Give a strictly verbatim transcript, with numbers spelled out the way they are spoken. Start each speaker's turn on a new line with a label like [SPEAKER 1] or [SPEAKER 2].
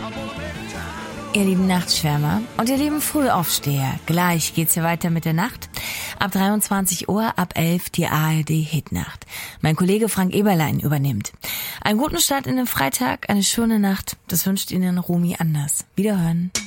[SPEAKER 1] Ihr lieben Nachtschwärmer und ihr lieben Frühaufsteher, gleich geht's hier weiter mit der Nacht. Ab dreiundzwanzig Uhr, ab elf die A R D-Hitnacht. Mein Kollege Frank Eberlein übernimmt. Einen guten Start in den Freitag, eine schöne Nacht. Das wünscht Ihnen Romy Anders. Wiederhören.